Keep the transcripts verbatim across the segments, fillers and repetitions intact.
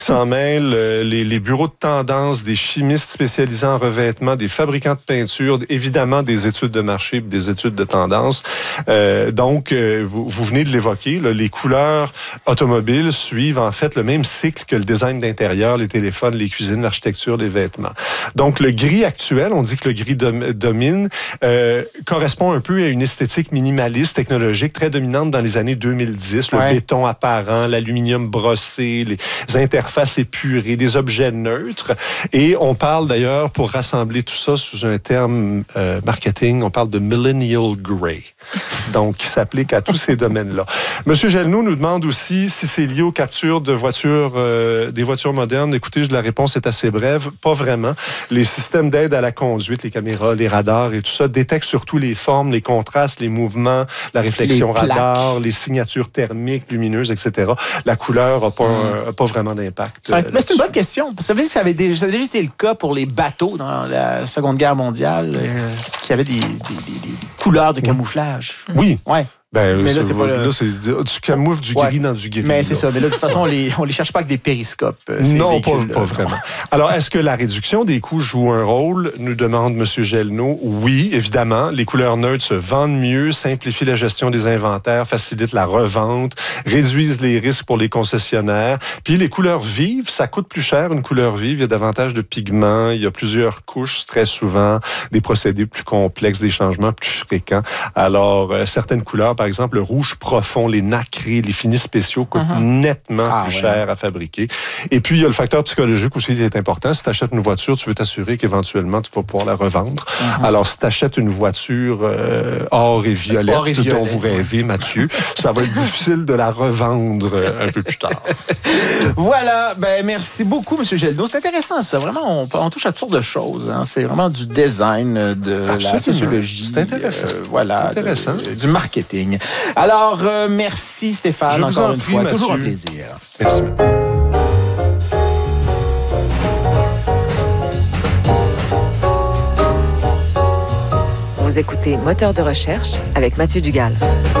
s'en mêlent euh, les, les bureaux de tendance, des chimistes spécialisés en revêtement, des fabricants de peinture, évidemment des études de marché, des études de tendance. Euh, donc, euh, vous, vous venez de l'évoquer, là, les couleurs automobiles suivent en fait le même cycle que le design d'intérieur, les téléphones, les cuisines, l'architecture, les vêtements. Donc, le gris actuel, on dit que le gris dom- domine, euh, correspond un peu à une esthétique minimaliste, technologique, très dominante dans les années deux mille dix. Le ouais. béton apparent, l'aluminium brossé, les interfaces épurées, des objets neutres. Et on parle d'ailleurs, pour rassembler tout ça sous un terme euh, marketing, on parle de millennial grey. Donc, qui s'applique à tous ces domaines-là. Monsieur Gelneau nous demande aussi si c'est lié aux captures de voitures, euh, des voitures modernes. Écoutez, la réponse est assez brève. Pas vraiment. Les systèmes d'aide à la conduite, les caméras, les radars et tout ça détectent surtout les formes, les contrastes, les mouvements, la réflexion les radar, les signatures thermiques, lumineuses, et cetera. La couleur n'a pas, mmh. euh, pas vraiment d'impact. C'est, mais c'est une bonne question. Vous savez que ça avait déjà, ça avait déjà été le cas pour les bateaux dans la Seconde Guerre mondiale, euh, qui avaient des, des, des, des couleurs de camouflage. Oui. Ouais. Ben, mais là, c'est, c'est pas le... là, c'est du camoufle du gris ouais. dans du gris. Mais c'est là. ça. Mais là, de toute façon, on les, on les cherche pas avec des périscopes. Non, pas, pas vraiment. Alors, est-ce que la réduction des coûts joue un rôle? Nous demande M. Gelneau. Oui, évidemment. Les couleurs neutres se vendent mieux, simplifient la gestion des inventaires, facilitent la revente, réduisent les risques pour les concessionnaires. Puis les couleurs vives, ça coûte plus cher. Une couleur vive, il y a davantage de pigments, il y a plusieurs couches très souvent, des procédés plus complexes, des changements plus fréquents. Alors, euh, certaines couleurs, par exemple, le rouge profond, les nacrés, les finis spéciaux coûtent uh-huh. nettement ah, plus ouais. cher à fabriquer. Et puis, il y a le facteur psychologique aussi qui est important. Si tu achètes une voiture, tu veux t'assurer qu'éventuellement, tu vas pouvoir la revendre. Uh-huh. Alors, si tu achètes une voiture euh, or et violette, or et violet, dont vous rêvez, Mathieu, ça va être difficile de la revendre euh, un peu plus tard. Voilà. Ben, merci beaucoup, M. Gelneau. C'est intéressant, ça. Vraiment, on, on touche à toutes sortes de choses. Hein. C'est vraiment du design, de Absolument. La sociologie. C'est intéressant. Euh, voilà. C'est intéressant. De, du marketing. Alors, euh, merci Stéphane, Je encore vous en une prie, fois. Mathieu. Toujours un plaisir. Merci. Vous écoutez Moteur de recherche avec Mathieu Dugal.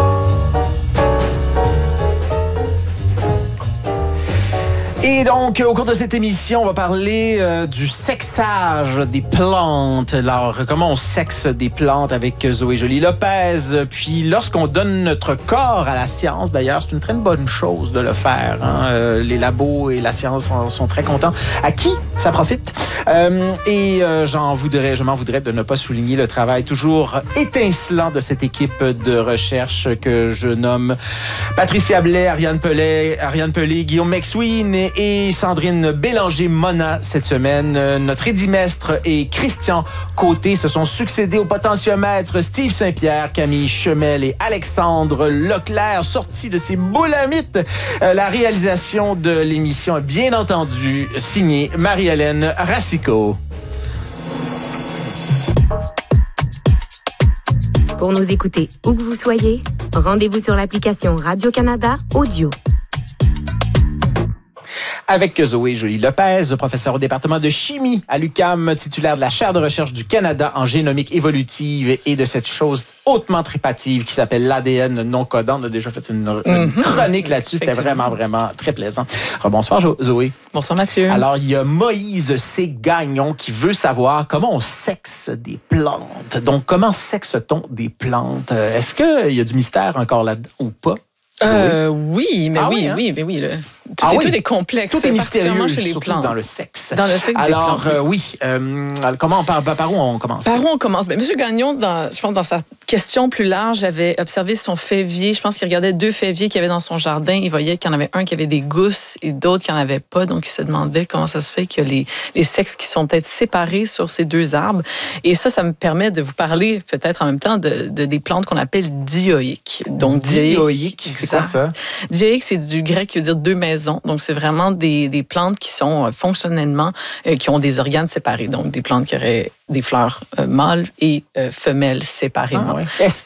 Et donc, au cours de cette émission, on va parler euh, du sexage des plantes. Alors, comment on sexe des plantes avec Zoé Joly-Lopez. Puis, lorsqu'on donne notre corps à la science, d'ailleurs, c'est une très bonne chose de le faire. Hein? Euh, les labos et la science en sont très contents. À qui ça profite? Euh, et euh, j'en voudrais, je m'en voudrais de ne pas souligner le travail toujours étincelant de cette équipe de recherche que je nomme Patricia Blais, Ariane Pellet, Ariane Pellet, Guillaume McSween et et Sandrine Bélanger-Mona cette semaine. Notre édimestre et Christian Côté se sont succédés au potentiomètre Steve Saint-Pierre, Camille Chemel et Alexandre Leclerc, sortis de ces boules à mythes. La réalisation de l'émission est bien entendu signée Marie-Hélène Racicot. Pour nous écouter où que vous soyez, rendez-vous sur l'application Radio-Canada Audio. Avec Zoé Joly-Lopez, professeure au département de chimie à l'U Q A M, titulaire de la chaire de recherche du Canada en génomique évolutive et de cette chose hautement trépative qui s'appelle l'A D N non codant. On a déjà fait une, mm-hmm. une chronique là-dessus. C'était vraiment, vraiment très plaisant. Bonsoir, Zoé. Bonsoir, Mathieu. Alors, il y a Moïse C. Gagnon qui veut savoir comment on sexe des plantes. Donc, comment sexe-t-on des plantes? Est-ce qu'il y a du mystère encore là-dedans ou pas? Euh, oui, mais ah oui, oui, hein? oui, mais oui. Le, tout, ah est, oui. tout est complexe, tout est mystérieux, chez les surtout plantes. dans le sexe. Dans le sexe Alors, des plantes. euh, oui, euh, comment on parle, par où on commence? Par où on commence? Ben, M. Gagnon, dans, je pense dans sa question plus large, avait observé son févier. Je pense qu'il regardait deux féviers qu'il y avait dans son jardin. Il voyait qu'il y en avait un qui avait des gousses et d'autres qui n'en avaient pas. Donc, il se demandait comment ça se fait qu'il y a les, les sexes qui sont peut-être séparés sur ces deux arbres. Et ça, ça me permet de vous parler peut-être en même temps de, de des plantes qu'on appelle dioïques. Donc, dioïques, c'est quoi ça? Dioïque, c'est du grec qui veut dire deux maisons. Donc, c'est vraiment des, des plantes qui sont euh, fonctionnellement, euh, qui ont des organes séparés. Donc, des plantes qui auraient des fleurs euh, mâles et euh, femelles séparément. Ah, ouais. Est-ce que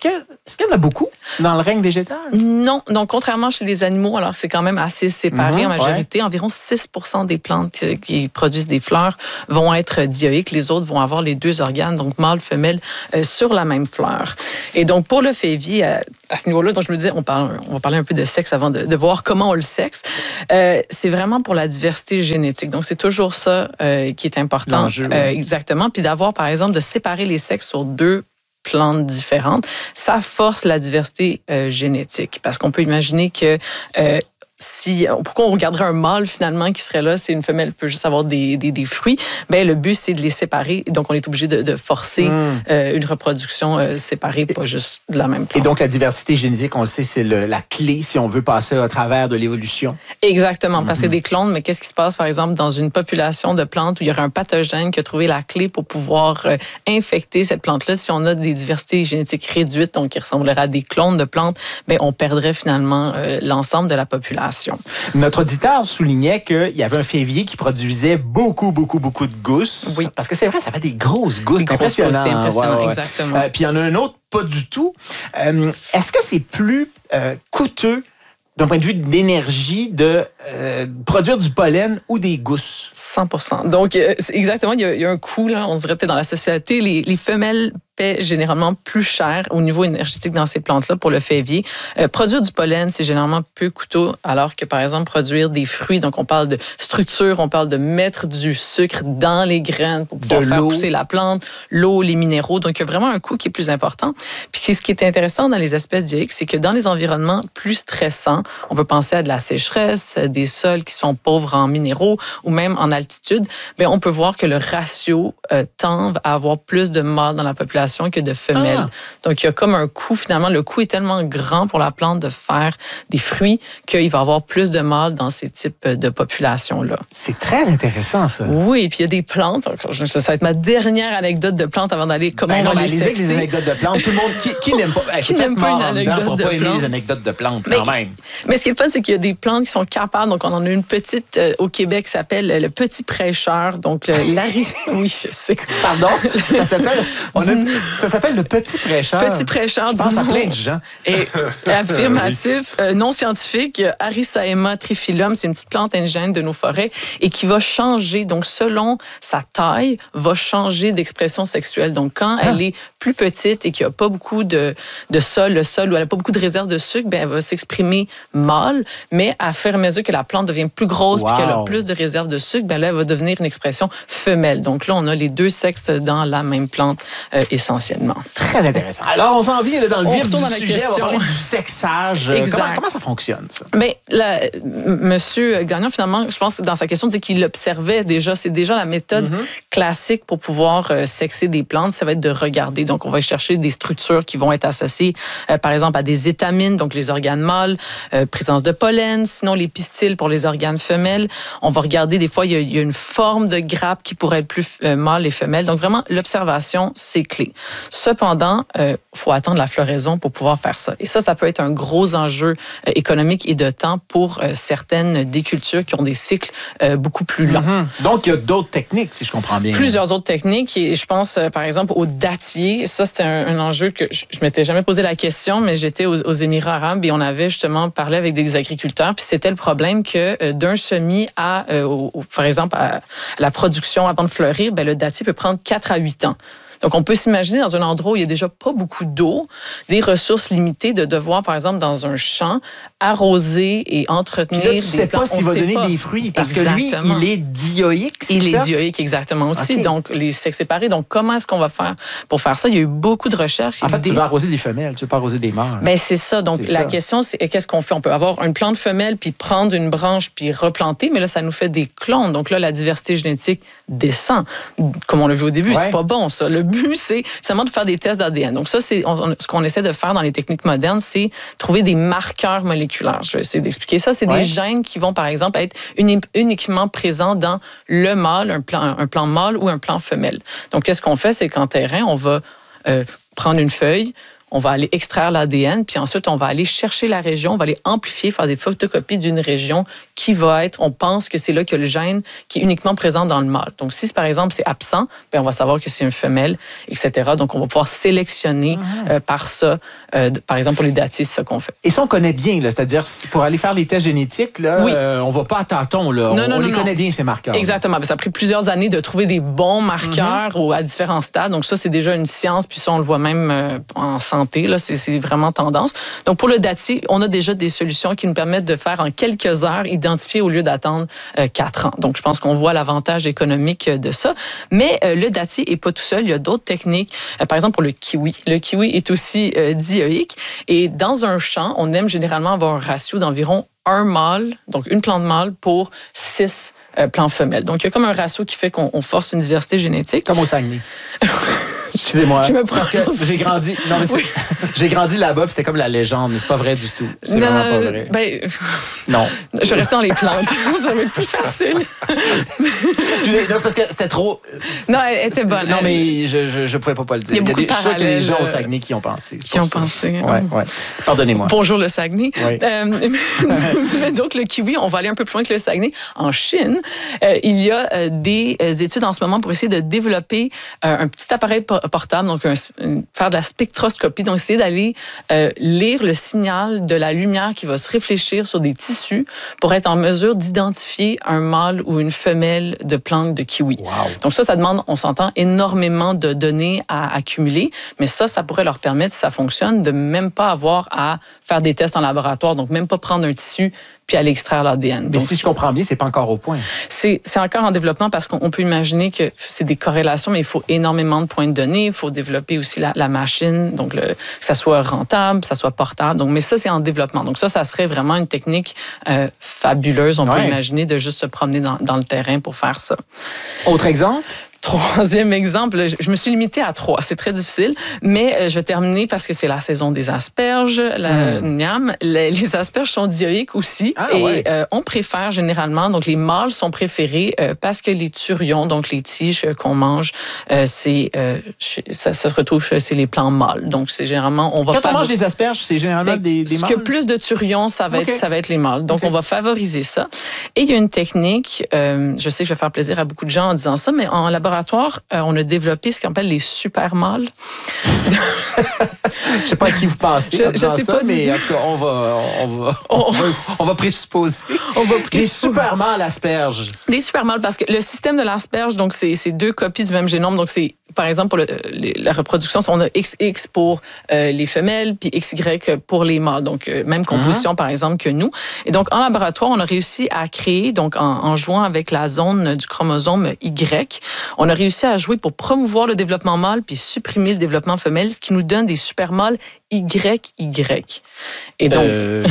Est-ce qu'il y en a beaucoup dans le règne végétal? Non. Donc, contrairement chez les animaux, alors que c'est quand même assez séparé mm-hmm, en majorité, ouais. environ six pour cent des plantes qui, qui produisent des fleurs vont être dioïques. Les autres vont avoir les deux organes, donc mâle, femelle, euh, sur la même fleur. Et donc, pour le févier, à, à ce niveau-là, donc je me disais, on, parle, on va parler un peu de sexe avant de, de voir comment on le sexe. Euh, c'est vraiment pour la diversité génétique. Donc, c'est toujours ça euh, qui est important. L'enjeu, euh, ouais. Exactement. Puis d'avoir, par exemple, de séparer les sexes sur deux plantes différentes, ça force la diversité euh, génétique. Parce qu'on peut imaginer que euh, si, pourquoi on regarderait un mâle finalement qui serait là, c'est une femelle qui peut juste avoir des, des, des fruits, ben le but c'est de les séparer, donc on est obligé de, de forcer mm. euh, une reproduction euh, séparée, pas juste de la même plante. Et donc la diversité génétique, on le sait, c'est le, la clé si on veut passer à travers de l'évolution. Exactement, mm-hmm. parce que des clones, mais qu'est-ce qui se passe par exemple dans une population de plantes où il y aurait un pathogène qui a trouvé la clé pour pouvoir euh, infecter cette plante-là? Si on a des diversités génétiques réduites, donc qui ressembleraient à des clones de plantes, ben on perdrait finalement euh, l'ensemble de la population. Notre auditeur soulignait qu'il y avait un févier qui produisait beaucoup, beaucoup, beaucoup de gousses. Oui. Parce que c'est vrai, ça fait des grosses gousses. C'est impressionnant. C'est impressionnant, ouais, ouais. exactement. Euh, puis il y en a un autre, pas du tout. Euh, est-ce que c'est plus euh, coûteux d'un point de vue d'énergie, de euh, produire du pollen ou des gousses? cent pour cent. Donc, euh, exactement, il y, a, il y a un coût, là, on dirait peut-être dans la société, les, les femelles paient généralement plus cher au niveau énergétique dans ces plantes-là pour le févier. Euh, produire du pollen, c'est généralement peu coûteux, alors que, par exemple, produire des fruits, donc on parle de structure, on parle de mettre du sucre dans les graines pour pouvoir faire pousser la plante, l'eau, les minéraux. Donc, il y a vraiment un coût qui est plus important. Puis, ce qui est intéressant dans les espèces dioïques, c'est que dans les environnements plus stressants, on peut penser à de la sécheresse, des sols qui sont pauvres en minéraux ou même en altitude, bien, on peut voir que le ratio euh, tend à avoir plus de mâles dans la population que de femelles. Ah. Donc, il y a comme un coût, finalement, le coût est tellement grand pour la plante de faire des fruits qu'il va y avoir plus de mâles dans ces types de populations-là. C'est très intéressant, ça. Oui, et puis il y a des plantes, ça va être ma dernière anecdote de plantes avant d'aller, comment ben on va les sexer. Les anecdotes de plantes, tout le monde, qui, qui n'aime pas, qui n'aime pas une anecdote de pas aimer plantes. les anecdotes de plantes, mais, quand même. Mais ce qui est le fun, c'est qu'il y a des plantes qui sont capables, donc on en a une petite euh, au Québec qui s'appelle le petit prêcheur, donc le l'aris... Oui, je sais. Pardon? Ça s'appelle... On a, ça s'appelle le petit prêcheur. Petit prêcheur. Je pense à plein de gens. Et affirmatif, euh, non scientifique, Arisaema triphyllum, c'est une petite plante indigène de nos forêts et qui va changer, donc selon sa taille, va changer d'expression sexuelle. Donc quand ah. elle est plus petite et qu'il n'y a pas beaucoup de, de sol, le sol où elle n'a pas beaucoup de réserve de sucre, ben, elle va s'exprimer mâle, mais à fur et à mesure que la plante devient plus grosse et wow. qu'elle a plus de réserve de sucre, ben là, elle va devenir une expression femelle. Donc là, on a les deux sexes dans la même plante euh, essentiellement. Très intéressant. Alors, on s'en vient là, dans le on vif du dans la sujet. question. On va parler du sexage. Exact. Comment, comment ça fonctionne, ça? Bien, là, Monsieur Gagnon, finalement, je pense que dans sa question, dit qu'il observait déjà. C'est déjà la méthode mm-hmm. classique pour pouvoir euh, sexer des plantes. Ça va être de regarder. Donc, on va chercher des structures qui vont être associées, euh, par exemple, à des étamines, donc les organes mâles, euh, présence de pollen, sinon les pistils pour les organes femelles. On va regarder, des fois, il y a, il y a une forme de grappe qui pourrait être plus euh, mâle et femelle. Donc, vraiment, l'observation, c'est clé. Cependant, il euh, faut attendre la floraison pour pouvoir faire ça. Et ça, ça peut être un gros enjeu euh, économique et de temps pour euh, certaines des cultures qui ont des cycles euh, beaucoup plus longs. Mm-hmm. Donc, il y a d'autres techniques, si je comprends bien. Plusieurs autres techniques. Et je pense, euh, par exemple, au dattier. Ça, c'était un, un enjeu que je ne m'étais jamais posé la question, mais j'étais aux, aux Émirats arabes et on avait justement parlé avec des agriculteurs. Puis c'était le problème que euh, d'un semis à, euh, au, au, par exemple, à la production avant de fleurir, ben, le dattier peut prendre quatre à huit ans. Donc, on peut s'imaginer dans un endroit où il n'y a déjà pas beaucoup d'eau, des ressources limitées, de devoir, par exemple, dans un champ, arroser et entretenir là, tu des sais plantes. pas s'il va donner pas. Des fruits, parce exactement. Que lui, il est dioïque, c'est Il ça? est dioïque, exactement aussi. Okay. Donc, les sexes séparés. Donc, comment est-ce qu'on va faire pour faire ça? Il y a eu beaucoup de recherches. En fait, des... tu veux arroser des femelles, tu veux pas arroser des mâles. Bien, c'est ça. Donc, c'est la ça. question, c'est qu'est-ce qu'on fait? On peut avoir une plante femelle, puis prendre une branche, puis replanter, mais là, ça nous fait des clones. Donc là, la diversité génétique descend. Comme on l'a vu au début, ouais. c'est pas bon, ça. Le but, c'est finalement de faire des tests d'A D N. Donc ça, c'est on, ce qu'on essaie de faire dans les techniques modernes, c'est trouver des marqueurs moléculaires. Je vais essayer d'expliquer ça. C'est ouais. des gènes qui vont, par exemple, être uni, uniquement présents dans le mâle, un plant, un plant mâle ou un plant femelle. Donc, qu'est-ce qu'on fait? C'est qu'en terrain, on va euh, prendre une feuille, on va aller extraire l'A D N, puis ensuite, on va aller chercher la région, on va aller amplifier, faire des photocopies d'une région qui va être, on pense que c'est là que le gène qui est uniquement présent dans le mâle. Donc, si, par exemple, c'est absent, bien, on va savoir que c'est une femelle, et cetera. Donc, on va pouvoir sélectionner mm-hmm. euh, par ça, euh, par exemple, pour les datis, c'est ça qu'on fait. Et ça, on connaît bien, là, c'est-à-dire, pour aller faire les tests génétiques, là, oui. euh, on va pas à tâtons, là. Non, on non, on non, les non. connaît bien, ces marqueurs. Exactement. Ça a pris plusieurs années de trouver des bons marqueurs mm-hmm. à différents stades. Donc, ça, c'est déjà une science, puis ça, on le voit même euh, en santé, là, c'est, c'est vraiment tendance. Donc, pour le dati, on a déjà des solutions qui nous permettent de faire en quelques heures, identifier au lieu d'attendre euh, quatre ans. Donc, je pense qu'on voit l'avantage économique de ça. Mais euh, le dati est pas tout seul. Il y a d'autres techniques. Euh, par exemple, pour le kiwi. Le kiwi est aussi euh, dioïque. Et dans un champ, on aime généralement avoir un ratio d'environ un mâle, donc une plante mâle pour six euh, plantes femelles. Donc, il y a comme un ratio qui fait qu'on on force une diversité génétique. Comme au Saguenay. Excusez-moi. Je me parce que j'ai grandi. Non, mais c'est, oui. j'ai grandi là-bas, puis c'était comme la légende, mais c'est pas vrai du tout. C'est non, vraiment pas vrai. Ben, non. Je vais rester dans les plantes. Ça va être plus facile. Excusez, non, c'est parce que c'était trop. Non, elle était bonne. Non, mais je, je, je pouvais pas, pas le dire. Il y a beaucoup il y a des, de parallèles. Je suis sûr que les gens au Saguenay qui ont pensé. Qui ont ça. pensé. Ouais, ouais. Pardonnez-moi. Bonjour le Saguenay. Oui. Euh, donc, le kiwi, on va aller un peu plus loin que le Saguenay. En Chine, euh, il y a euh, des études en ce moment pour essayer de développer euh, un petit appareil portable, donc un, faire de la spectroscopie, donc essayer d'aller euh, lire le signal de la lumière qui va se réfléchir sur des tissus pour être en mesure d'identifier un mâle ou une femelle de plante de kiwi. Wow. Donc ça, ça demande, on s'entend, énormément de données à accumuler, mais ça, ça pourrait leur permettre, si ça fonctionne, de même pas avoir à faire des tests en laboratoire, donc même pas prendre un tissu puis aller extraire l'A D N. Mais donc, si je comprends bien, c'est pas encore au point. C'est, c'est encore en développement parce qu'on peut imaginer que c'est des corrélations, mais il faut énormément de points de données. Il faut développer aussi la, la machine, donc le, que ça soit rentable, que ça soit portable. Donc, mais ça, c'est en développement. Donc ça, ça serait vraiment une technique euh, fabuleuse. On ouais. peut imaginer de juste se promener dans, dans le terrain pour faire ça. Autre exemple? Troisième exemple, je me suis limitée à trois. C'est très difficile, mais je vais terminer parce que c'est la saison des asperges, la mmh. niam. Les, les asperges sont dioïques aussi ah, et ouais. euh, on préfère généralement, donc les mâles sont préférés euh, parce que les turions, donc les tiges qu'on mange, euh, c'est euh, ça se retrouve c'est les plants mâles. Donc c'est généralement on va. Quand favor- on mange des asperges, c'est généralement ben, des, des mâles. Ce que plus de turions, ça va okay. être ça va être les mâles. Donc okay. on va favoriser ça. Et il y a une technique. Euh, je sais que je vais faire plaisir à beaucoup de gens en disant ça, mais en laboratoire Euh, on a développé ce qu'on appelle les super mâles. Je ne sais pas à qui vous pensez. Je, je sais ça, pas mais en tout cas, on va, on va, on va, on va présupposer. On va présupposer. Les super mâles asperges. Les super mâles, parce que le système de l'asperge, donc c'est, c'est deux copies du même génome. Donc c'est, par exemple, pour le, les, la reproduction, on a X X pour euh, les femelles, puis X Y pour les mâles. Donc euh, même composition, mm-hmm. par exemple, que nous. Et donc en laboratoire, on a réussi à créer, donc en, en jouant avec la zone du chromosome Y, on a réussi à jouer pour promouvoir le développement mâle puis supprimer le développement femelle, ce qui nous donne des super mâles Y Y. Et donc, euh,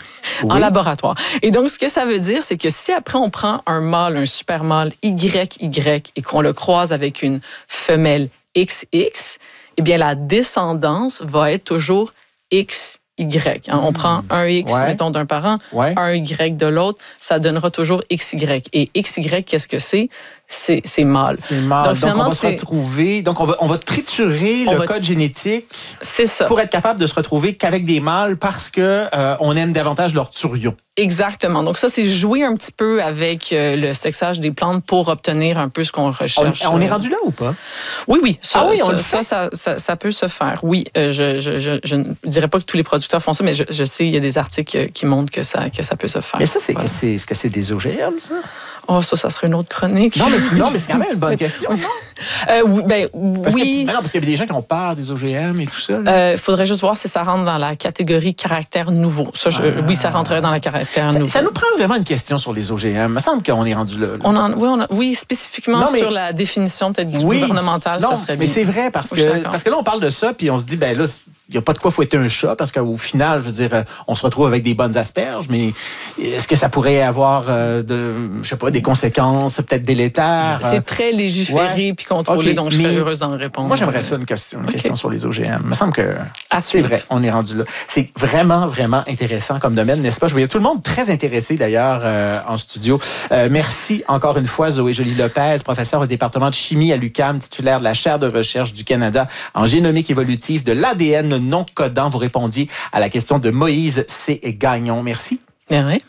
en oui. laboratoire. Et donc, ce que ça veut dire, c'est que si après on prend un mâle, un super mâle Y Y et qu'on le croise avec une femelle X X, eh bien la descendance va être toujours X Y. Hein. On prend un X, ouais. mettons, d'un parent, ouais. un Y de l'autre, ça donnera toujours X Y. Et X Y, qu'est-ce que c'est? C'est, c'est mâle. C'est mâle. Donc, donc on va c'est... se retrouver... Donc, on va, on va triturer on le va... code génétique c'est ça. Pour être capable de se retrouver qu'avec des mâles parce qu'on euh, aime davantage leur turion. Exactement. Donc, ça, c'est jouer un petit peu avec euh, le sexage des plantes pour obtenir un peu ce qu'on recherche. On, on est rendu là ou pas? Oui, oui. Ça, ah oui, on ça, le fait? Ça, ça, ça, ça peut se faire. Oui. Euh, je, je, je, je ne dirais pas que tous les producteurs font ça, mais je, je sais, il y a des articles qui montrent que ça, que ça peut se faire. Mais ça, c'est, voilà. que c'est, est-ce que c'est des O G M, ça? Oh, ça, ça serait une autre chronique. Non, mais, non, mais c'est quand même une bonne question, non? Euh, oui, ben, parce oui. Que, ben non, parce qu'il y a des gens qui ont peur des O G M et tout ça. Il euh, faudrait juste voir si ça rentre dans la catégorie caractère nouveau. Ça, je, ah. Oui, ça rentrerait dans la caractère ça, nouveau. Ça nous prend vraiment une question sur les O G M. Il me semble qu'on est rendu là. là. On en, oui, on a, oui, spécifiquement non, mais, sur la définition peut-être du oui, gouvernemental, non, ça serait mais bien. c'est vrai, parce que, parce que là, on parle de ça, puis on se dit, ben là, il n'y a pas de quoi fouetter un chat, parce qu'au final, je veux dire, on se retrouve avec des bonnes asperges, mais est-ce que ça pourrait avoir, euh, de, je sais pas, des conséquences peut-être délétères? C'est très légiféré ouais. puis contrôlé, okay, donc je serais heureuse d'en répondre. Moi, j'aimerais ça, une question, une okay. question sur les O G M. Il me semble que À C'est vrai, on est rendu là. C'est vraiment, vraiment intéressant comme domaine, n'est-ce pas? Je voyais tout le monde très intéressé, d'ailleurs, euh, en studio. Euh, merci encore une fois, Zoé Joly-Lopez, professeure au département de chimie à l'U Q A M, titulaire de la chaire de recherche du Canada en génomique évolutive de l'A D N non codant. Vous répondiez à la question de Moïse C. Gagnon. Merci. Bien, oui.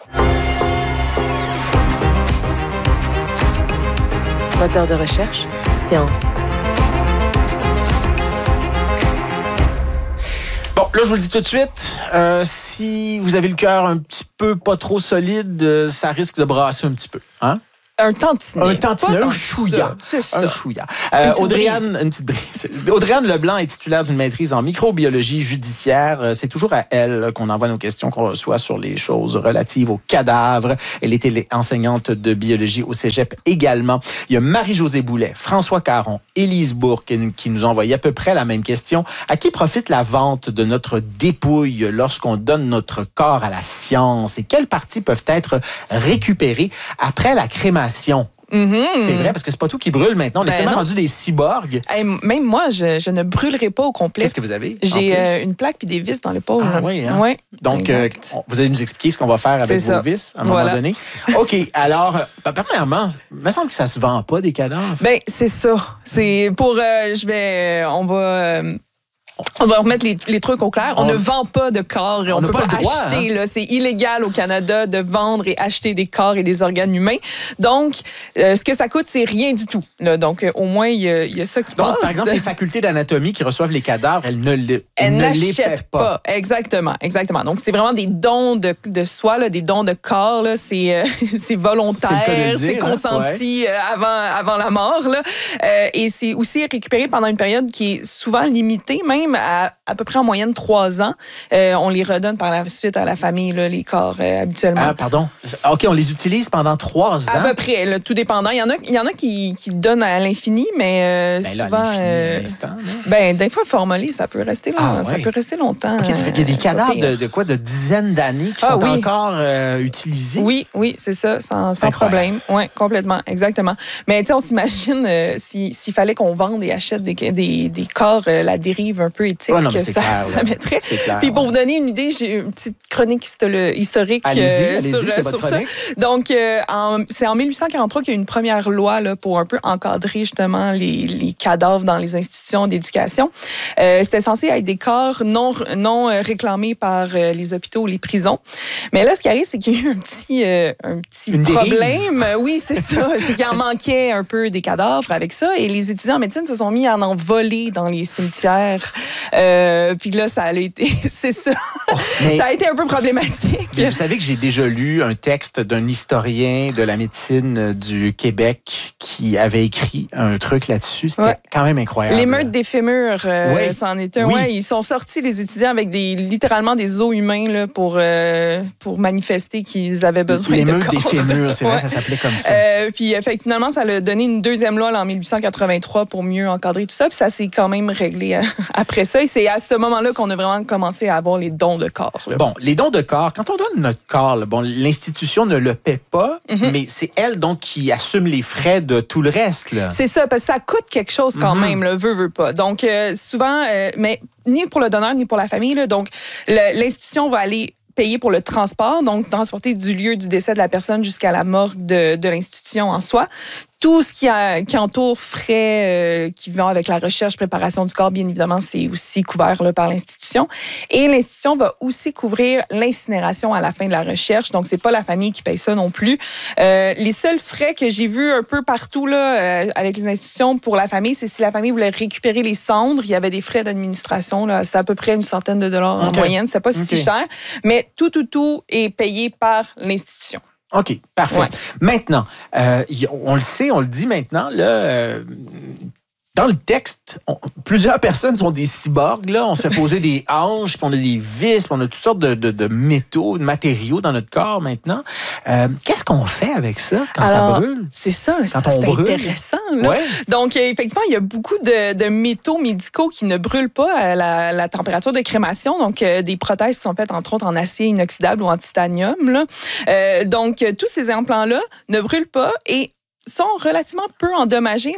Moteur de recherche, science. Bon, là, je vous le dis tout de suite, euh, si vous avez le cœur un petit peu pas trop solide, euh, ça risque de brasser un petit peu. Hein? Un tantinet. Un tantinet, Pas un tant chouïa. C'est ça. Un chouïa. Euh, Une petite Audrey-Anne, brise. une petite brise. Audrey-Anne Leblanc est titulaire d'une maîtrise en microbiologie judiciaire. Euh, C'est toujours à elle qu'on envoie nos questions qu'on reçoit sur les choses relatives aux cadavres. Elle était enseignante de biologie au Cégep également. Il y a Marie-Josée Boulet, François Caron, Élise Bourque qui nous ont envoyé à peu près la même question. À qui profite la vente de notre dépouille lorsqu'on donne notre corps à la science? Et quelles parties peuvent être récupérées après la crémation? Mm-hmm. C'est vrai, parce que c'est pas tout qui brûle maintenant. On Ben est tellement non. rendu des cyborgs. Hey, même moi, je, je ne brûlerai pas au complet. Qu'est-ce que vous avez? en J'ai plus? euh, une plaque puis des vis dans l'épaule. Ah oui, hein? Ouais, Donc, euh, exact. on- vous allez nous expliquer ce qu'on va faire avec C'est vos ça. vis à un Voilà. moment donné. OK, alors, euh, premièrement, il me semble que ça se vend pas, des cadavres. Ben, c'est ça. C'est pour. euh, je vais. On va. euh, On va remettre les, les trucs au clair. On, On- ne vend pas de corps et on On ne n'a peut pas pas, le droit, acheter. hein? Là, c'est illégal au Canada de vendre et acheter des corps et des organes humains. Donc, euh, ce que ça coûte, c'est rien du tout. Là. Donc, euh, au moins, il y, a- il y a ça qui Donc, passe. par exemple, les facultés d'anatomie qui reçoivent les cadavres, elles ne, les- Elle ne les n'achète paient pas. pas. Exactement, exactement. Donc, c'est vraiment des dons de, de soi, là, des dons de corps. Là. C'est, euh, c'est volontaire, C'est le cas de le c'est dire, hein? consenti euh, avant, avant la mort. Là. Euh, et c'est aussi récupéré pendant une période qui est souvent limitée, même à à peu près en moyenne trois ans. Euh, on les redonne par la suite à la famille, là, les corps, euh, habituellement. Ah, pardon. OK, on les utilise pendant trois À ans. peu près, là, tout dépendant. Il y en a, il y en a qui, qui donnent à l'infini, mais euh, Ben là, souvent... à l'infini, euh, à l'instant, là. ben, des fois, formolé, ça peut rester long, Ah, ça ouais. peut rester longtemps. OK, fait qu'il y a des euh, cadavres pas pire. de, de quoi? De dizaines d'années qui Ah, sont oui. encore euh, utilisés? Oui, oui, c'est ça, sans, sans Incroyable. problème. Oui, complètement, exactement. Mais tu sais, on s'imagine euh, si- s'il fallait qu'on vende et achète des, des, des corps, euh, la dérive un peu éthique Ouais, non, mais que c'est ça, clair, ça là. mettrait. C'est clair, Puis pour ouais. vous donner une idée, j'ai une petite chronique histolo- historique Allez-y, euh, allez-y, sur, c'est euh, votre sur ça. chronique. Donc, euh, en- c'est en mille huit cent quarante-trois qu'il y a eu une première loi là, pour un peu encadrer justement les, les cadavres dans les institutions d'éducation. Euh, c'était censé être des corps non, non euh, réclamés par euh, les hôpitaux ou les prisons. Mais là, ce qui arrive, c'est qu'il y a eu un petit, euh, un petit Une dérive. problème. Oui, c'est ça. C'est qu'il en manquait un peu des cadavres avec ça. Et les étudiants en médecine se sont mis à en voler dans les cimetières. Euh, puis là, ça a été... C'est ça. Mais- Ça a été un peu problématique. Mais vous savez que j'ai déjà lu un texte d'un historien de la médecine du Québec qui avait écrit un truc là-dessus. C'était Ouais. quand même incroyable. L'émeute des fémurs, euh, Oui. c'en est un. Oui. Ouais, ils sont sortis, les étudiants, avec des, littéralement des os humains là, pour, euh, pour manifester qu'ils avaient besoin de L'émeute corps. des fémurs, c'est vrai, Ouais. ça s'appelait comme ça. Euh, puis euh, fait que finalement, ça a donné une deuxième loi là, en mille huit cent quatre-vingt-trois pour mieux encadrer tout ça. Puis ça s'est quand même réglé euh, après ça. Et c'est à ce moment-là qu'on a vraiment commencé à avoir les dons de corps. là. Bon, les dons de corps, quand on donne notre corps, là, bon, l'institution ne le paie pas, Mhm. mais c'est elle donc qui assume les frais de tout le reste. Là. C'est ça, parce que ça coûte quelque chose quand Mhm. même, le veut, veut pas. Donc, euh, souvent, euh, mais ni pour le donneur, ni pour la famille. Là, donc, le- l'institution va aller payer pour le transport, donc transporter du lieu du décès de la personne jusqu'à la morgue de, de l'institution en soi. Tout ce qui, a, qui entoure frais euh, qui vont avec la recherche, préparation du corps, bien évidemment, c'est aussi couvert là, par l'institution. Et l'institution va aussi couvrir l'incinération à la fin de la recherche. Donc, c'est pas la famille qui paye ça non plus. Euh, les seuls frais que j'ai vus un peu partout là, euh, avec les institutions pour la famille, c'est si la famille voulait récupérer les cendres. Il y avait des frais d'administration. Là, c'était à peu près une centaine de dollars OK. en moyenne. C'était pas si OK. cher. Mais tout, tout, tout est payé par l'institution. OK, parfait. Ouais. Maintenant, euh, y- on le sait, on le dit maintenant, là, euh, dans le texte, on- plusieurs personnes sont des cyborgs. Là. On se fait poser des hanches, puis on a des vis, puis on a toutes sortes de, de, de métaux, de matériaux dans notre corps maintenant. Euh, qu'est-ce qu'on fait avec ça quand ça Alors, brûle? C'est ça, ça on c'est brûle. intéressant. Là. Ouais. Donc, euh, effectivement, il y a beaucoup de, de métaux médicaux qui ne brûlent pas à la, la température de crémation. Donc, euh, des prothèses qui sont faites, entre autres, en acier inoxydable ou en titanium. Là. Euh, donc, euh, tous ces implants-là ne brûlent pas et sont relativement peu endommagés, mais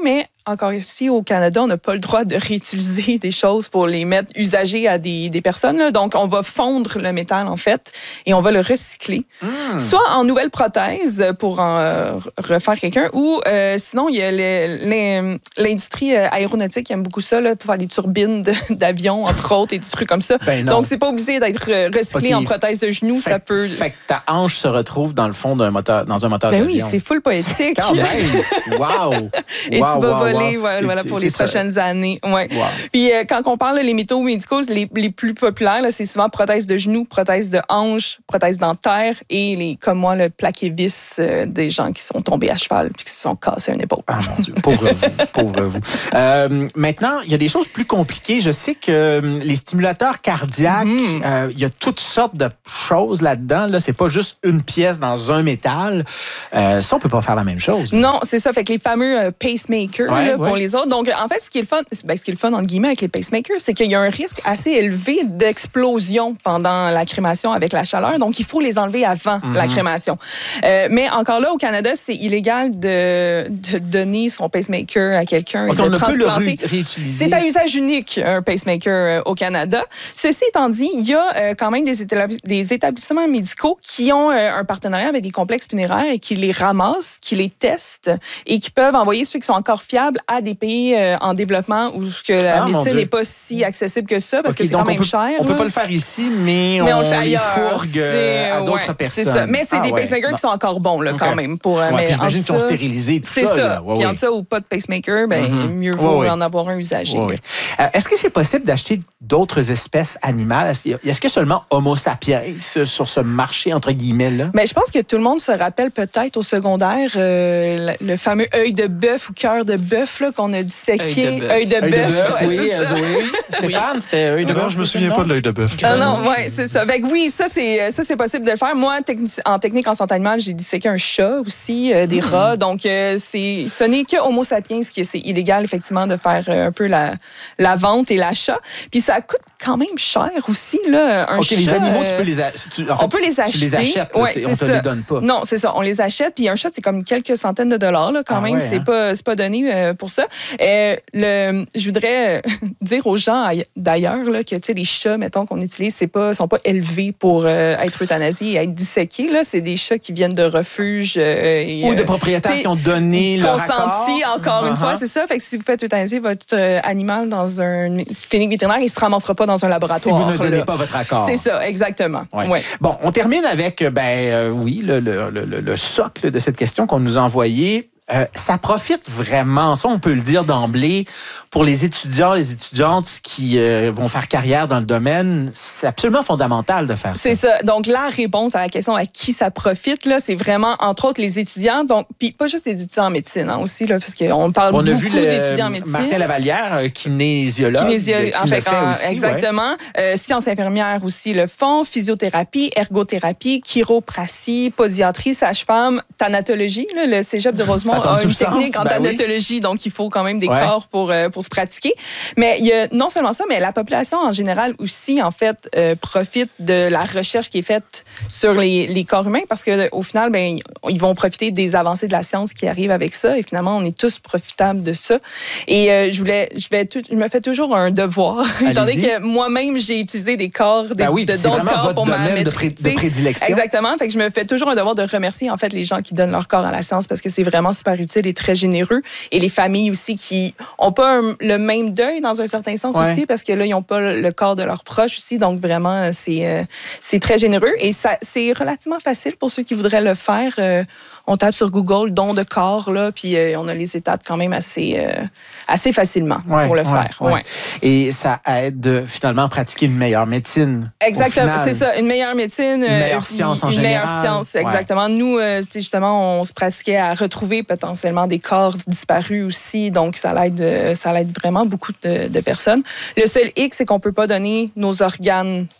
encore ici au Canada, on n'a pas le droit de réutiliser des choses pour les mettre usagées à des, des personnes. Là. Donc, on va fondre le métal, en fait, et on va le recycler. Mmh. Soit en nouvelles prothèses pour en euh, refaire quelqu'un, ou euh, sinon, il y a les, les, l'industrie aéronautique qui aime beaucoup ça, là, pour faire des turbines de, d'avions, entre autres, et des trucs comme ça. Ben donc, c'est pas obligé d'être recyclé okay. en prothèse de genou. Fait, ça peut... fait que ta hanche se retrouve dans le fond d'un moteur, dans un moteur ben d'avion. Oui, c'est full poétique. Quand même! Wow! Et wow, tu vas wow, voler wow. voilà, voilà, pour les ça. prochaines années. Ouais. Wow. Puis euh, quand on parle des métaux médicaux, les, les plus populaires, là, c'est souvent prothèse de genou, prothèse de hanche, prothèse dentaire et, les, comme moi, le plaqué vis euh, des gens qui sont tombés à cheval puis qui se sont cassés une épaule. Ah mon Dieu, pauvre vous, pauvre vous. Euh, maintenant, il y a des choses plus compliquées. Je sais que euh, les stimulateurs cardiaques, mm-hmm. euh, il y a toutes sortes de choses là-dedans. Là, c'est pas juste une pièce dans un métal. Euh, ça, on peut pas faire la même chose. Là. Non, c'est ça. Fait que les fameux euh, pacemakers ouais, là, ouais. pour les autres. Donc, en fait, ce qui est le fun, ben, ce qui est le fun entre guillemets avec les pacemakers, c'est qu'il y a un risque assez élevé d'explosion pendant la crémation avec la chaleur. Donc, il faut les enlever avant mm-hmm. la crémation. Euh, mais encore là, au Canada, c'est illégal de, de donner son pacemaker à quelqu'un okay, et de on ne transplanter. Peut le ré- réutiliser. C'est à usage unique, un pacemaker euh, au Canada. Ceci étant dit, il y a euh, quand même des, établis- des établissements médicaux qui ont euh, un partenariat avec des complexes funéraires et qui les ramassent, qui les testent et qui peuvent envoyer ceux qui sont encore fiables à des pays euh, en développement où que la ah, médecine n'est pas si accessible que ça parce okay, que c'est donc quand même on peut, cher. On ne peut là. pas le faire ici, mais, mais on, on le fait ailleurs. les fourgue à d'autres ouais, personnes. C'est ça. Mais c'est ah, des pacemakers ouais. qui sont encore bons là, okay. quand même. Pour, ouais, mais j'imagine qu'ils sont stérilisés. Tout c'est ça. ça. Ouais, puis ouais. entre ça ou pas de pacemaker, ben, mm-hmm. mieux vaut ouais, en avoir un usagé. Ouais, ouais. Euh, est-ce que c'est possible d'acheter d'autres espèces animales? Est-ce que seulement Homo sapiens sur ce marché, entre guillemets, là? Ben, je pense que tout le monde se rappelle peut-être au secondaire euh, le, le fameux œil de bœuf ou cœur de bœuf là, qu'on a disséqué. Œil de bœuf. Oui, Zoé. Stéphane, c'était œil de bœuf. Non, je me souviens pas de l'œil de bœuf. Ah non, ouais, c'est ça. Fait que oui, ça c'est, ça, c'est possible de le faire. Moi, techni- en technique en santé animale, j'ai disséqué un chat aussi, euh, des mmh. rats. Donc, euh, c'est, ce n'est que Homo sapiens qui c'est illégal, effectivement, de faire euh, un peu la, la vente et l'achat. Puis ça coûte quand même cher aussi, là, un OK, chat. les animaux, tu peux les, a... tu, en fait, on peut les acheter. Tu les achètes, ouais, on ne te les donne pas. Non, c'est ça. On les achète. Puis un chat, c'est comme quelques centaines de dollars, là, quand ah, même. Ouais, c'est, hein? pas, c'est pas donné euh, pour ça. Euh, le, je voudrais dire aux gens d'ailleurs là, que les chats, mettons, qu'on utilise, c'est pas, sont pas élevés pour euh, être euthanasiés et être disséqués. Là. C'est des chats qui viennent de refuges. Euh, et, Ou de propriétaires qui ont donné leur accord. Consenti, encore uh-huh. une fois, c'est ça. Fait que si vous faites euthanasier votre euh, animal dans une clinique vétérinaire, il ne se ramassera pas dans un laboratoire. Si vous ne donnez là. pas votre accord. C'est ça, exactement. Ouais. Ouais. Bon, on termine avec, ben euh, oui, le, le, le, le socle de cette question qu'on nous a envoyée. Euh, ça profite vraiment, ça on peut le dire d'emblée, pour les étudiants, les étudiantes qui euh, vont faire carrière dans le domaine. C'est absolument fondamental de faire ça. C'est ça. Donc la réponse à la question à qui ça profite, là, c'est vraiment entre autres les étudiants. Donc puis pas juste les étudiants en médecine hein, aussi là, parce qu'on parle on beaucoup a vu le, d'étudiants en médecine. Martin Lavallière, kinésiologue, kinésiologue, qui en le fait, fait en, aussi, exactement. Ouais. Euh, sciences infirmières aussi le font, physiothérapie, ergothérapie, chiropratie, podiatrie, sage-femme, thanatologie. Là, le cégep de Rosemont a une technique en ben thanatologie, oui. Donc il faut quand même des ouais. corps pour, euh, pour se pratiquer. Mais il y a non seulement ça, mais la population en général aussi, en fait, euh, profite de la recherche qui est faite sur les, les corps humains parce qu'au final, ben, ils vont profiter des avancées de la science qui arrivent avec ça et finalement, on est tous profitables de ça. Et euh, je voulais, je vais tout, je me fais toujours un devoir, étant donné que moi-même, j'ai utilisé des corps, des, ben oui, de d'autres corps pour ma maîtrise. De, pré, de prédilection. Exactement. Fait que je me fais toujours un devoir de remercier, en fait, les gens qui donnent leur corps à la science parce que c'est vraiment super utile et très généreux. Et les familles aussi qui n'ont pas un, le même deuil dans un certain sens ouais. aussi, parce que là, ils n'ont pas le, le corps de leurs proches aussi. Donc, vraiment, c'est, euh, c'est très généreux. Et ça, c'est relativement facile pour ceux qui voudraient le faire. Euh, on tape sur Google don de corps, là, puis euh, on a les étapes quand même assez, euh, assez facilement ouais, pour le ouais, faire. Ouais. Ouais. Et ça aide de, finalement à pratiquer une meilleure médecine. Exactement, c'est ça. Une meilleure médecine. Une meilleure euh, science en une général. Une meilleure science, exactement. Ouais. Nous, euh, justement, on se pratiquait à retrouver potentiellement des corps disparus aussi. Donc, ça l'aide, ça l'aide vraiment beaucoup de, de personnes. Le seul hic, c'est qu'on ne peut pas donner nos organes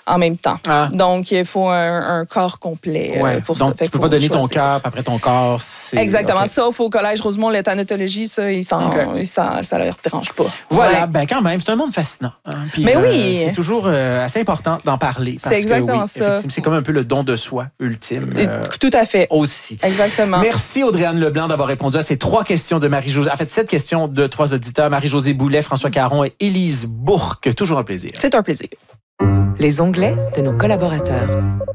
en même temps. Ah. Donc, il faut un, un corps complet Ouais. euh, pour Donc, ça. Fait tu peux qu'il pas faut donner ton choisir. cœur, puis après ton corps, c'est... Exactement. Okay. Sauf au Collège Rosemont, la thanatologie, ça, ils s'en, Okay. ils s'en- ça leur dérange pas. Voilà, Ouais. ben quand même, c'est un monde fascinant. Hein? Puis, Mais euh, oui. c'est toujours euh, assez important d'en parler. Parce C'est exactement que, oui, ça. effectivement, c'est comme un peu le don de soi ultime. Et- euh, Tout à fait. aussi. Exactement. Merci Audrey-Anne Leblanc d'avoir répondu à ces trois questions de Marie-Josée. En fait, sept questions de trois auditeurs, Marie-Josée Boulet, François Caron et Élise Bourque. Toujours un plaisir. C'est un plaisir. Les onglets de nos collaborateurs.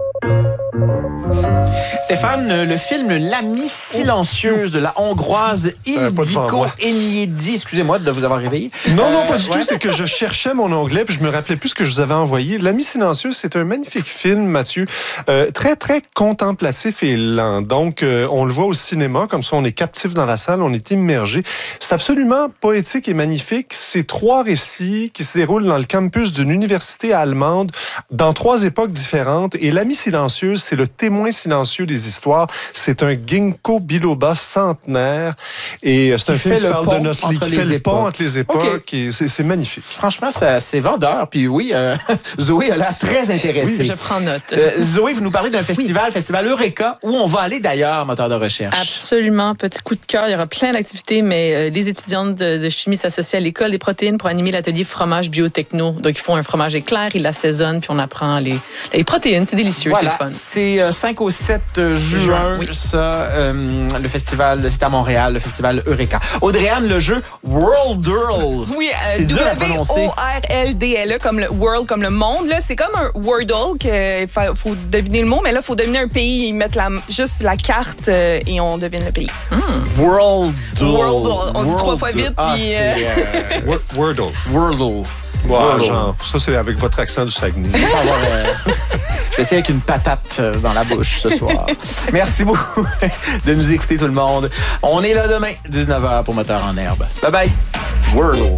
Stéphane, le film L'amie silencieuse de la Hongroise Euh, pas devant Ildiko moi. Enyedi. Excusez-moi de vous avoir réveillé. Non, non, Euh, pas du ouais. tout. C'est que je cherchais mon onglet puis je me rappelais plus ce que je vous avais envoyé. L'Ami silencieuse, c'est un magnifique film, Mathieu, euh, très, très contemplatif et lent. Donc, euh, on le voit au cinéma, comme ça, on est captif dans la salle, on est immergé. C'est absolument poétique et magnifique. C'est trois récits qui se déroulent dans le campus d'une université allemande, dans trois époques différentes. Et L'Ami silencieuse, c'est le témoin silencieux des histoires. C'est un ginkgo biloba centenaire. Et c'est un Qui film fait qui le parle pont de notre entre qui les fait le pont époques. entre les époques. OK. Et c'est, c'est magnifique. Franchement, ça, c'est vendeur. Puis oui, euh, Zoé a l'air très intéressée. Je prends note. Euh, Zoé, vous nous parlez d'un festival, Festival Eureka, où on va aller d'ailleurs, moteur de recherche. Absolument, petit coup de cœur. Il y aura plein d'activités, mais euh, les étudiantes de, de chimie s'associent à l'École des protéines pour animer l'atelier fromage biotechno. Donc, ils font un fromage éclair, ils l'assaisonnent, puis on apprend les, les protéines. C'est délicieux, Voilà, c'est le fun. c'est euh, cinq au sept juin, Juin, oui. ça, euh, le festival, c'est à Montréal, le festival Eureka. Audrey-Anne, le jeu Worldle. Oui, euh, C'est dur à prononcer. W O R L D L E, comme le world, comme le monde. Là, c'est comme un Wordle, qu'il faut, faut deviner le mot, mais là, il faut deviner un pays. Ils mettent la, juste la carte euh, et on devine le pays. Worldle. Worldle. On dit trois fois vite, Ah, puis, c'est, euh, Wor- Wordle. Wordle. Ouais, Wordle. genre, ça, c'est avec votre accent du Saguenay. On va avoir, euh, Je vais essayer avec une patate euh, dans la bouche ce soir. Merci beaucoup de nous écouter, tout le monde. On est là demain, dix-neuf heures pour Moteur en herbe. Bye bye. Wordle.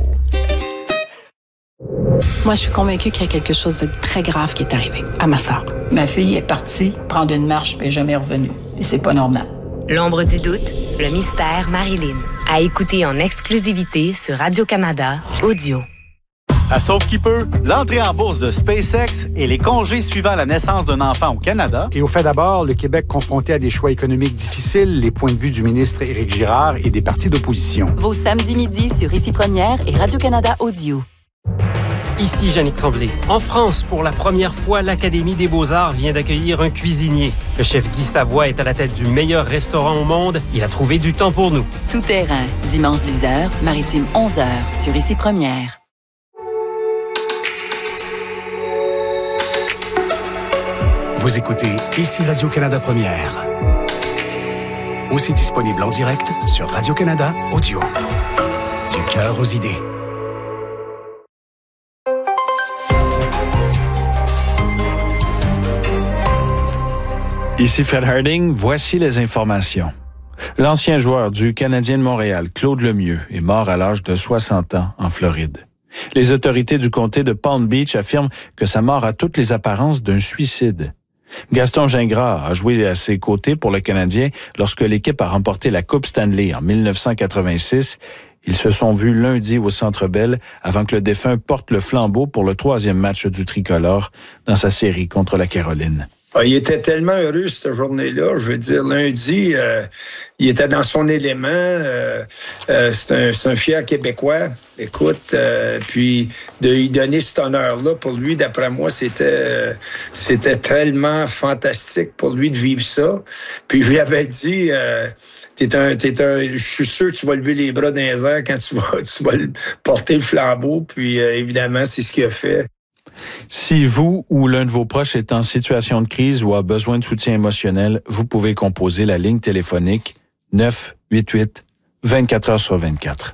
Moi, je suis convaincue qu'il y a quelque chose de très grave qui est arrivé à ma sœur. Ma fille est partie prendre une marche et n'est jamais revenue. Et c'est pas normal. L'ombre du doute, le mystère Marilyn. À écouter en exclusivité sur Radio-Canada Audio. À Sauf qui peut, l'entrée en bourse de SpaceX et les congés suivant la naissance d'un enfant au Canada. Et au fait d'abord, le Québec confronté à des choix économiques difficiles, les points de vue du ministre Éric Girard et des partis d'opposition. Vos samedis midi sur Ici Première et Radio-Canada Audio. Ici Jannick Tremblay. En France, pour la première fois, l'Académie des Beaux-Arts vient d'accueillir un cuisinier. Le chef Guy Savoie est à la tête du meilleur restaurant au monde. Il a trouvé du temps pour nous. Tout terrain, dimanche dix heures, maritime onze heures sur Ici Première. Vous écoutez Ici Radio-Canada Première. Aussi disponible en direct sur Radio-Canada Audio. Du cœur aux idées. Ici Fred Harding, voici les informations. L'ancien joueur du Canadien de Montréal, Claude Lemieux, est mort à l'âge de soixante ans en Floride. Les autorités du comté de Palm Beach affirment que sa mort a toutes les apparences d'un suicide. Gaston Gingras a joué à ses côtés pour le Canadien lorsque l'équipe a remporté la Coupe Stanley en dix-neuf cent quatre-vingt-six. Ils se sont vus lundi au Centre Bell avant que le défunt porte le flambeau pour le troisième match du tricolore dans sa série contre la Caroline. Ah, il était tellement heureux cette journée-là. Je veux dire, lundi, euh, il était dans son élément. Euh, euh, c'est, un, c'est un fier Québécois. Écoute, euh, puis de lui donner cet honneur-là, pour lui, d'après moi, c'était, euh, c'était tellement fantastique pour lui de vivre ça. Puis je lui avais dit... Euh, T'es un, t'es un, je suis sûr que tu vas lever les bras dans les airs quand tu vas, tu vas porter le flambeau. Puis euh, évidemment, c'est ce qu'il a fait. Si vous ou l'un de vos proches est en situation de crise ou a besoin de soutien émotionnel, vous pouvez composer la ligne téléphonique neuf huit huit, vingt-quatre heures sur vingt-quatre.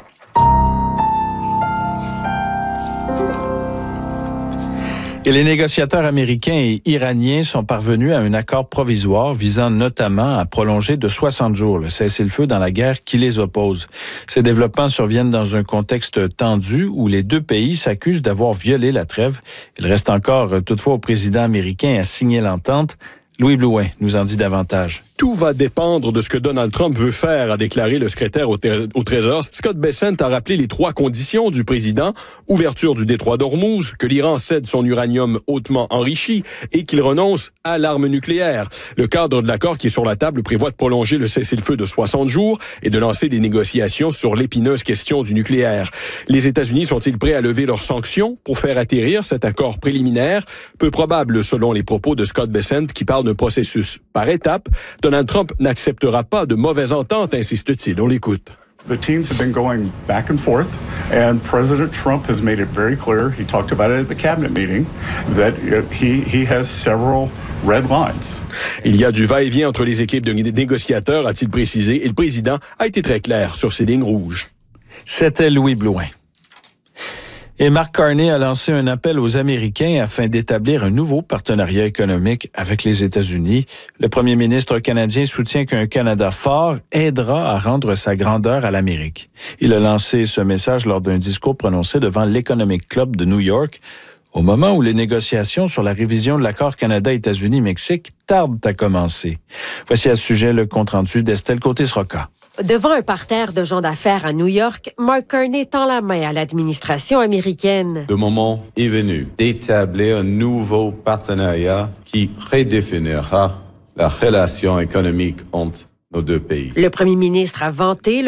Et les négociateurs américains et iraniens sont parvenus à un accord provisoire visant notamment à prolonger de soixante jours le cessez-le-feu dans la guerre qui les oppose. Ces développements surviennent dans un contexte tendu où les deux pays s'accusent d'avoir violé la trêve. Il reste encore toutefois au président américain à signer l'entente. Louis Blouin nous en dit davantage. Tout va dépendre de ce que Donald Trump veut faire, a déclaré le secrétaire au, au Trésor. Scott Bessent a rappelé les trois conditions du président. Ouverture du détroit d'Ormuz, que l'Iran cède son uranium hautement enrichi et qu'il renonce à l'arme nucléaire. Le cadre de l'accord qui est sur la table prévoit de prolonger le cessez-le-feu de soixante jours et de lancer des négociations sur l'épineuse question du nucléaire. Les États-Unis sont-ils prêts à lever leurs sanctions pour faire atterrir cet accord préliminaire? Peu probable selon les propos de Scott Bessent qui parle d'un processus par étapes. Donald Trump n'acceptera pas de mauvaise entente, insiste-t-il. On l'écoute. The teams have been going back and forth, and President Trump has made it very clear, he talked about it at the cabinet meeting, that he, he has several red lines. Il y a du va-et-vient entre les équipes de négociateurs, a-t-il précisé, et le président a été très clair sur ses lignes rouges. C'était Louis Blouin. Et Mark Carney a lancé un appel aux Américains afin d'établir un nouveau partenariat économique avec les États-Unis. Le premier ministre canadien soutient qu'un Canada fort aidera à rendre sa grandeur à l'Amérique. Il a lancé ce message lors d'un discours prononcé devant l'Economic Club de New York, au moment où les négociations sur la révision de l'accord Canada-États-Unis-Mexique tardent à commencer. Voici à ce sujet le compte-rendu d'Estelle Côté-Sroka. Devant un parterre de gens d'affaires à New York, Mark Carney tend la main à l'administration américaine. Le moment est venu d'établir un nouveau partenariat qui redéfinira la relation économique entre nos deux pays. Le premier ministre a vanté